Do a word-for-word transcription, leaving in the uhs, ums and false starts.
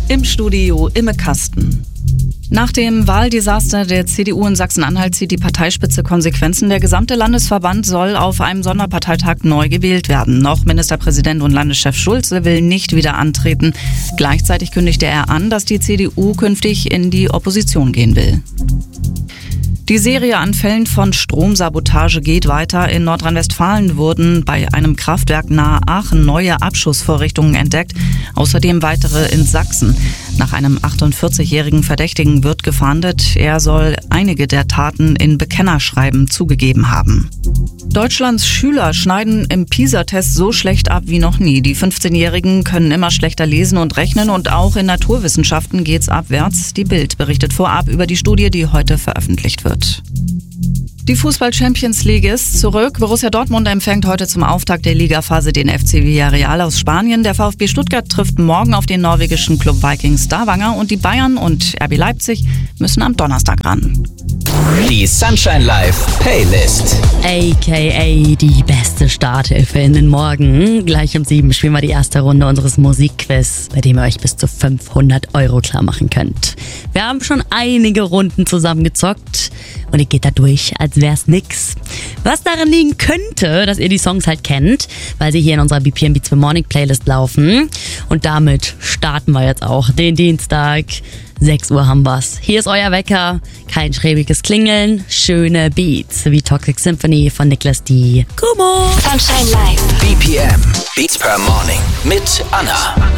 Im Studio Imme Kasten. Nach dem Wahldesaster der C D U in Sachsen-Anhalt zieht die Parteispitze Konsequenzen. Der gesamte Landesverband soll auf einem Sonderparteitag neu gewählt werden. Noch Ministerpräsident und Landeschef Schulze will nicht wieder antreten. Gleichzeitig kündigte er an, dass die C D U künftig in die Opposition gehen will. Die Serie an Fällen von Stromsabotage geht weiter. In Nordrhein-Westfalen wurden bei einem Kraftwerk nahe Aachen neue Abschussvorrichtungen entdeckt. Außerdem weitere in Sachsen. Nach einem achtundvierzigjährigen Verdächtigen wird gefahndet. Er soll einige der Taten in Bekennerschreiben zugegeben haben. Deutschlands Schüler schneiden im PISA-Test so schlecht ab wie noch nie. Die fünfzehnjährigen können immer schlechter lesen und rechnen und auch in Naturwissenschaften geht's abwärts. Die Bild berichtet vorab über die Studie, die heute veröffentlicht wird. Die Fußball-Champions League ist zurück. Borussia Dortmund empfängt heute zum Auftakt der Ligaphase den F C Villarreal aus Spanien. Der VfB Stuttgart trifft morgen auf den norwegischen Club Viking Stavanger und die Bayern und R B Leipzig müssen am Donnerstag ran. Die Sunshine Live Playlist. A K A die beste Starthilfe in den Morgen. Gleich um sieben spielen wir die erste Runde unseres Musikquiz, bei dem ihr euch bis zu fünfhundert Euro klar machen könnt. Wir haben schon einige Runden zusammengezockt und ihr geht da durch, als wär's nix. Was daran liegen könnte, dass ihr die Songs halt kennt, weil sie hier in unserer B P M Beats for Morning Playlist laufen. Und damit starten wir jetzt auch den Dienstag. sechs Uhr haben wir's. Hier ist euer Wecker. Kein schräbiges Klingeln. Schöne Beats wie Toxic Symphony von Nicholas D. Kumo. Sunshine Live. B P M Beats per Morning mit Anna.